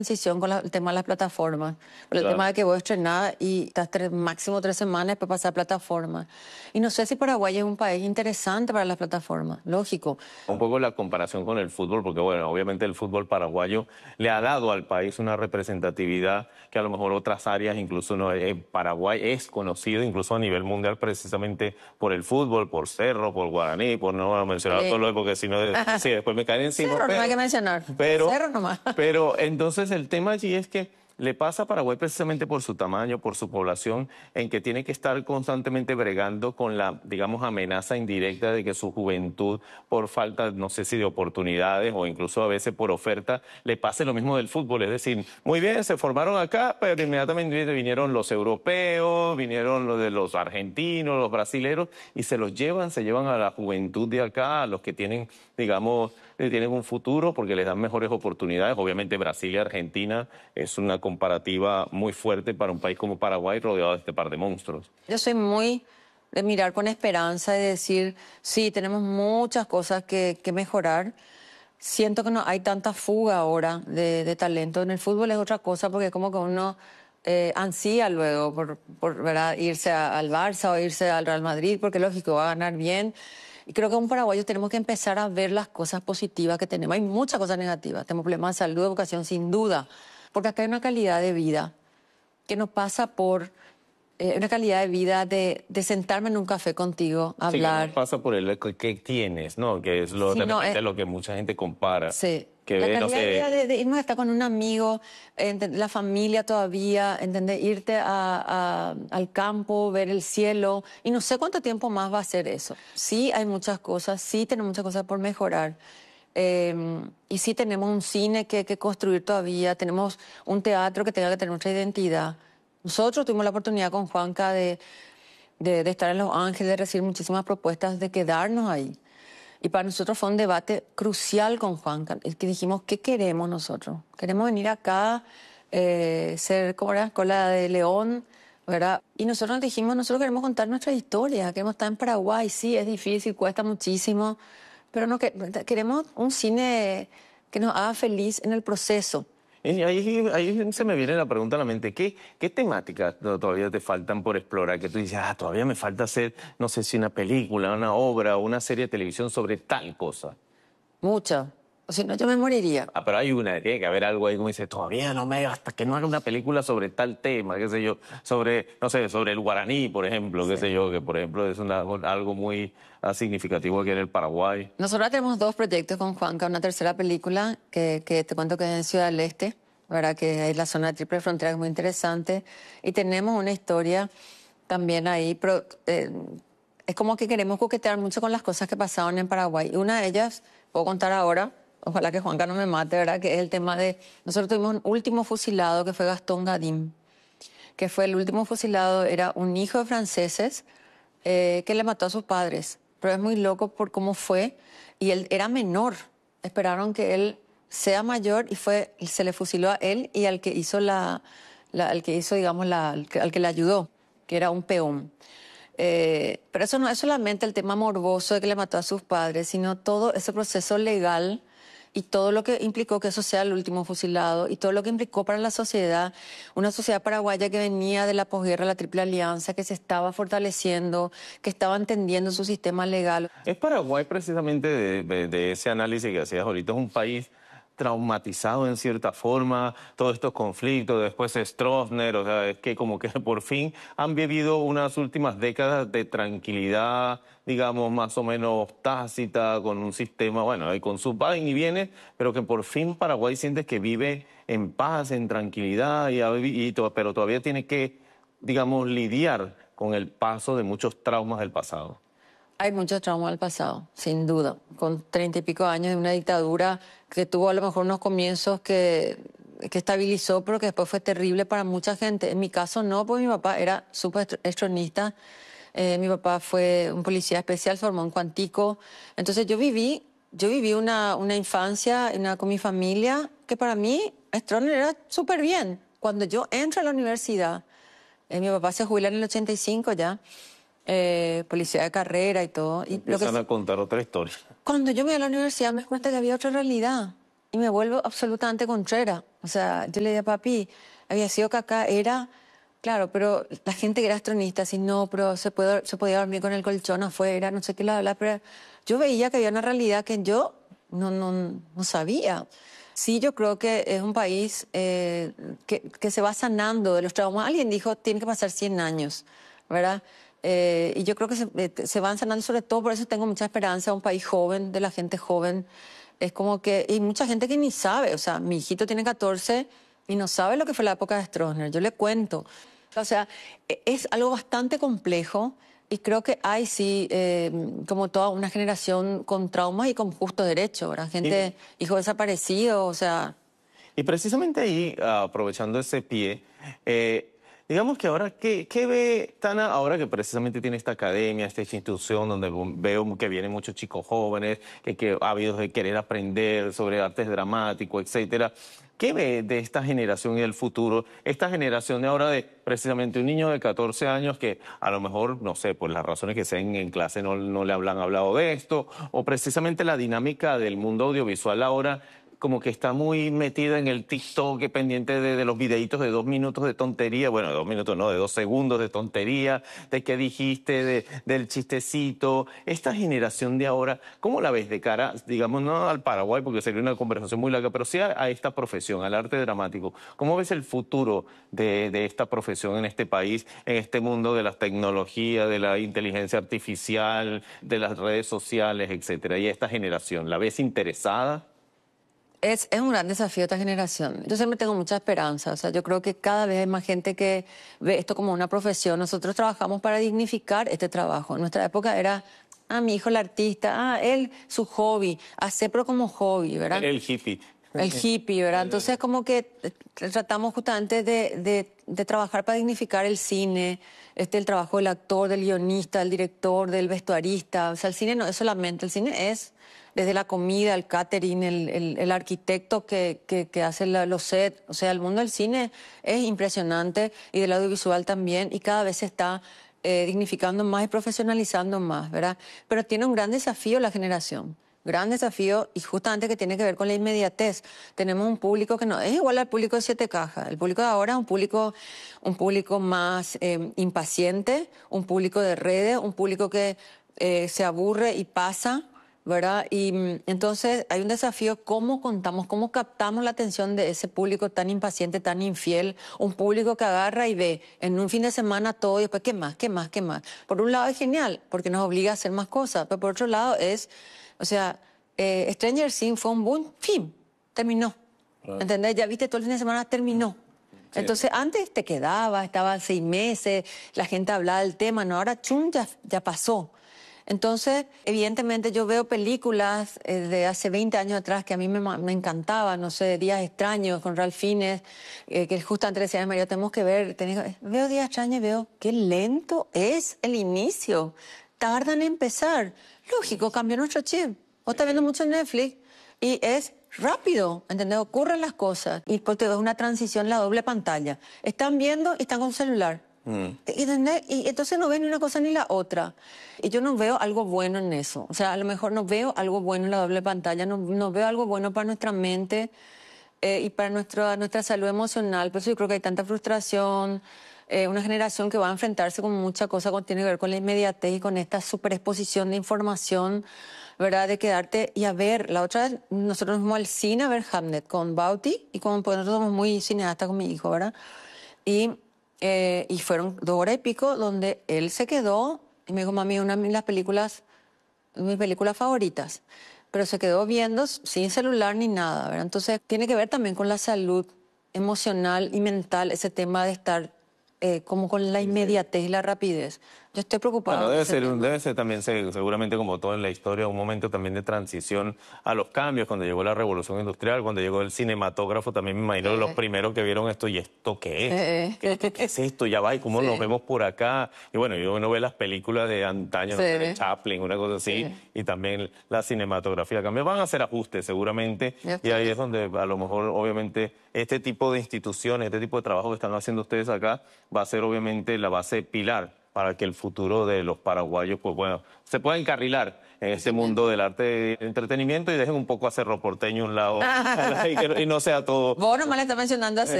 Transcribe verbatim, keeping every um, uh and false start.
transición con la- el tema de las plataformas, por el Claro. tema de que vos estrenás y estás tres- máximo tres semanas después pasar a plataformas. Y no sé si Paraguay es un país interesante para las plataformas, lógico. Un poco la comparación con el fútbol, porque bueno, obviamente el fútbol paraguayo le ha dado al país una representatividad que a lo mejor otras áreas, incluso no, eh, Paraguay es conocido incluso a nivel mundial precisamente por el fútbol, por Cerro, por Guaraní, por no mencionar Sí. todo lo de- porque si no, de- sí, después me caen encima. Cerro no pero- hay que mencionar. Pero, Cerro nomás. pero entonces el tema allí es que le pasa a Paraguay precisamente por su tamaño, por su población, en que tiene que estar constantemente bregando con la, digamos, amenaza indirecta de que su juventud, por falta, no sé si de oportunidades o incluso a veces por oferta, le pase lo mismo del fútbol. Es decir, muy bien, se formaron acá, pero inmediatamente vinieron los europeos, vinieron los de los argentinos, los brasileros, y se los llevan, se llevan a la juventud de acá, a los que tienen, digamos, que tienen un futuro porque les dan mejores oportunidades. Obviamente Brasil y Argentina es una comparativa muy fuerte para un país como Paraguay rodeado de este par de monstruos. Yo soy muy de mirar con esperanza y decir, sí, tenemos muchas cosas que, que mejorar. Siento que no hay tanta fuga ahora de, de talento. En el fútbol es otra cosa porque como que uno eh, ansía luego por, por ¿verdad? irse a- al Barça o irse al Real Madrid, porque lógico, va a ganar bien. Y creo que como paraguayos tenemos que empezar a ver las cosas positivas que tenemos. Hay muchas cosas negativas. Tenemos problemas de salud, educación, sin duda. Porque acá hay una calidad de vida que no pasa por eh, una calidad de vida de, de sentarme en un café contigo, Sí, que hablar. no pasa por el que, que tienes, ¿no? Que es lo, Sí, de no, repente eh, lo que mucha gente compara. Sí. Que La ve, no calidad de vida sé, de, de irnos a estar con un amigo, ente- la familia todavía, ¿entendés? Irte a- a- al campo, ver el cielo, y no sé cuánto tiempo más va a ser eso. Sí hay muchas cosas, sí tenemos muchas cosas por mejorar, eh, y sí tenemos un cine que, que construir todavía, tenemos un teatro que tenga que tener nuestra identidad. Nosotros tuvimos la oportunidad con Juanca de, de, de estar en Los Ángeles, de recibir muchísimas propuestas de quedarnos ahí. Y para nosotros fue un debate crucial con Juanca, el que dijimos, ¿qué queremos nosotros? Queremos venir acá, eh, ser como era cola de león, ¿verdad? Y nosotros nos dijimos, nosotros queremos contar nuestra historia, queremos estar en Paraguay, sí, es difícil, cuesta muchísimo, pero no que, queremos un cine que nos haga feliz en el proceso. y ahí, ahí se me viene la pregunta a la mente, ¿qué, qué temáticas to- todavía te faltan por explorar? Que tú dices, ah, todavía me falta hacer, no sé si una película, una obra o una serie de televisión sobre tal cosa. Mucho. O si no, yo me moriría. Ah, pero hay una, tiene que haber algo ahí como dice, todavía no me, hasta que no haga una película sobre tal tema, qué sé yo, sobre, no sé, sobre el guaraní, por ejemplo, qué sé yo, que por ejemplo es una- algo muy ah, significativo aquí en el Paraguay. Nosotros tenemos dos proyectos con Juanca, una tercera película que, que te cuento que es en Ciudad del Este, ¿verdad? Que es la zona de triple frontera, que es muy interesante. Y tenemos una historia también ahí, pero eh, es como que queremos coquetear mucho con las cosas que pasaron en Paraguay. Y una de ellas, puedo contar ahora, ojalá que Juanca no me mate, ¿verdad? Que es el tema de, nosotros tuvimos un último fusilado que fue Gastón Gadim, que fue el último fusilado, era un hijo de franceses eh, que le mató a sus padres. Pero es muy loco por cómo fue. Y él era menor. Esperaron que él sea mayor y fue, y se le fusiló a él y al que hizo la, la- al que hizo, digamos, la, al que, al que le ayudó, que era un peón. Eh, pero eso no es solamente el tema morboso de que le mató a sus padres, sino todo ese proceso legal y todo lo que implicó que eso sea el último fusilado y todo lo que implicó para la sociedad, una sociedad paraguaya que venía de la posguerra, la Triple Alianza, que se estaba fortaleciendo, que estaba entendiendo su sistema legal. Es Paraguay precisamente de, de- de ese análisis que hacías ahorita, es un país traumatizado en cierta forma, todos estos conflictos, después Stroessner, o sea, es que como que por fin han vivido unas últimas décadas de tranquilidad, digamos, más o menos tácita, con un sistema, bueno, y con sus vaina y viene, pero que por fin Paraguay siente que vive en paz, en tranquilidad, y, ha vivi- y to- pero todavía tiene que, digamos, lidiar con el paso de muchos traumas del pasado. Hay mucho trauma del pasado, sin duda, con treinta y pico años de una dictadura que tuvo a lo mejor unos comienzos que, que estabilizó, pero que después fue terrible para mucha gente. En mi caso no, porque mi papá era súper estronista, eh, mi papá fue un policía especial, se formó en Cuantico, entonces yo viví, yo viví una, una infancia una, con mi familia que para mí Stroessner era súper bien. Cuando yo entro a la universidad, eh, mi papá se jubila en el ochenta y cinco ya, eh, policía de carrera y todo. Y lo que, Empiezan a contar otra historia. cuando yo me iba a la universidad me di cuenta que había otra realidad. y me vuelvo absolutamente contrera. O sea, yo le dije a papi, había sido que acá era, claro, pero la gente que era astronista, así, no, pero se, puede, se podía dormir con el colchón afuera, no sé qué, la, bla, pero yo veía que había una realidad que yo no, no, no sabía. Sí, yo creo que es un país eh, que, que se va sanando de los traumas. Alguien dijo, tiene que pasar cien años, ¿verdad? Eh, y yo creo que se, eh, se van sanando, sobre todo por eso tengo mucha esperanza, un país joven, de la gente joven. Es como que, y mucha gente que ni sabe, o sea, mi hijito tiene catorce y no sabe lo que fue la época de Stroessner, yo le cuento. O sea, e- es algo bastante complejo y creo que hay, sí, eh, como toda una generación con traumas y con justo derecho, ¿verdad? Y, Gente, hijo desaparecido, o sea, y precisamente ahí, ah, aprovechando ese pie, eh, digamos que ahora, ¿qué, qué ve Tana ahora que precisamente tiene esta academia, esta institución donde veo que vienen muchos chicos jóvenes, que, que ávidos de querer aprender sobre artes dramáticos, etcétera? ¿Qué ve de esta generación y del futuro? Esta generación de ahora de precisamente un niño de catorce años que a lo mejor, no sé, por las razones que sean en clase no, no le hablan hablado de esto, o precisamente la dinámica del mundo audiovisual ahora como que está muy metida en el TikTok, pendiente de, de los videitos de dos minutos de tontería, bueno, de dos minutos no, de dos segundos de tontería, de qué dijiste, de, del chistecito. Esta generación de ahora, ¿cómo la ves de cara, digamos, no al Paraguay, porque sería una conversación muy larga, pero sí a, a esta profesión, al arte dramático? ¿Cómo ves el futuro de, de esta profesión en este país, en este mundo de las tecnologías, de la inteligencia artificial, de las redes sociales, etcétera? Y esta generación, ¿la ves interesada? es, es un gran desafío esta generación. Yo siempre tengo mucha esperanza, o sea, yo creo que cada vez hay más gente que ve esto como una profesión. Nosotros trabajamos para dignificar este trabajo. En nuestra época era, ah, mi hijo el artista, ah, él su hobby, hacerlo como hobby, ¿verdad? El hippie. El hippie, ¿verdad? Entonces, como que eh, tratamos justamente de, de, de trabajar para dignificar el cine, este, el trabajo del actor, del guionista, del director, del vestuarista. O sea, el cine no es solamente, el cine es desde la comida, el catering, el, el, el arquitecto que, que, que hace la, los sets. O sea, el mundo del cine es impresionante y del audiovisual también, y cada vez se está eh, dignificando más y profesionalizando más, ¿verdad? Pero tiene un gran desafío la generación. Gran desafío, y justamente que tiene que ver con la inmediatez. Tenemos un público que no es igual al público de Siete Cajas. El público de ahora es un público, un público más eh, impaciente, un público de redes, un público que eh, se aburre y pasa, ¿verdad? Y mm, entonces hay un desafío, cómo contamos, cómo captamos la atención de ese público tan impaciente, tan infiel, un público que agarra y ve en un fin de semana todo y después, ¿qué más? ¿Qué más? ¿Qué más? Por un lado es genial, porque nos obliga a hacer más cosas, pero por otro lado es, o sea, eh, Stranger Things fue un buen fin, terminó. Claro. ¿Entendés? Ya viste todo el fin de semana, terminó. Sí. Entonces, antes te quedaba, estaba seis meses, la gente hablaba del tema, no, ahora chum, ya, ya pasó. Entonces, evidentemente yo veo películas eh, de hace veinte años atrás que a mí me, me encantaban, no sé, Días Extraños con Ralph Fiennes, eh, que justo antes decía, María, tenemos que ver, tenés, veo Días Extraños y veo qué lento es el inicio, tardan en empezar. Lógico, cambió nuestro chip. Vos estás viendo mucho Netflix y es rápido, ¿entendés? Ocurren las cosas y porque es una transición, la doble pantalla. Están viendo y están con celular. Mm. ¿Entendés? Y entonces no ven ni una cosa ni la otra. Y yo no veo algo bueno en eso. O sea, a lo mejor no veo algo bueno en la doble pantalla, no, no veo algo bueno para nuestra mente eh, y para nuestra, nuestra salud emocional. Por eso yo creo que hay tanta frustración. Eh, una generación que va a enfrentarse con mucha cosa que tiene que ver con la inmediatez y con esta superexposición de información, ¿verdad? De quedarte y a ver. La otra vez nosotros fuimos al cine a ver Hamnet con Bauti y con, pues nosotros somos muy cineastas con mi hijo, ¿verdad? Y, eh, y fueron dos horas y pico donde él se quedó y me dijo, mami, una de las películas, mis películas favoritas, pero se quedó viendo sin celular ni nada, ¿verdad? Entonces tiene que ver también con la salud emocional y mental, ese tema de estar Eh, como con la inmediatez y la rapidez. Yo estoy preocupada. Bueno, debe ser, debe ser también, seguramente como todo en la historia, un momento también de transición a los cambios, cuando llegó la revolución industrial, cuando llegó el cinematógrafo, también me imagino eh. los primeros que vieron esto, ¿y esto qué es? Eh. ¿Qué, ¿Qué es esto? Ya va, ¿y cómo sí. nos vemos por acá? Y bueno, yo uno ve las películas de antaño, sí. no sé, de Chaplin, una cosa así, sí. y también la cinematografía cambia. Van a hacer ajustes seguramente, y ahí es donde a lo mejor, obviamente, este tipo de instituciones, este tipo de trabajo que están haciendo ustedes acá, va a ser obviamente la base pilar para que el futuro de los paraguayos, pues bueno, se pueda encarrilar en ese mundo del arte y entretenimiento y dejen un poco a Cerro Porteño a un lado y, que, y no sea todo... Vos nomás le estás mencionando a